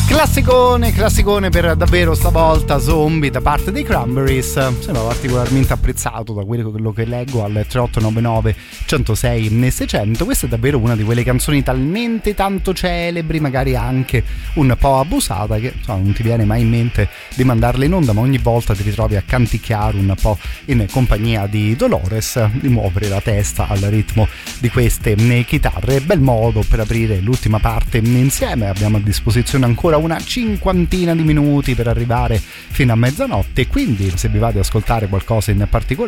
Classicone per davvero stavolta, Zombie da parte dei Cranberries. Sembra particolarmente apprezzato da quello che leggo al 3899 106 600. Questa è davvero una di quelle canzoni talmente tanto celebri, magari anche un po' abusata, che insomma, non ti viene mai in mente di mandarle in onda, ma ogni volta ti ritrovi a canticchiare un po' in compagnia di Dolores, di muovere la testa al ritmo di queste chitarre. Bel modo per aprire l'ultima parte insieme. Abbiamo a disposizione ancora una cinquantina di minuti per arrivare fino a mezzanotte, quindi se vi va di ascoltare qualcosa in particolare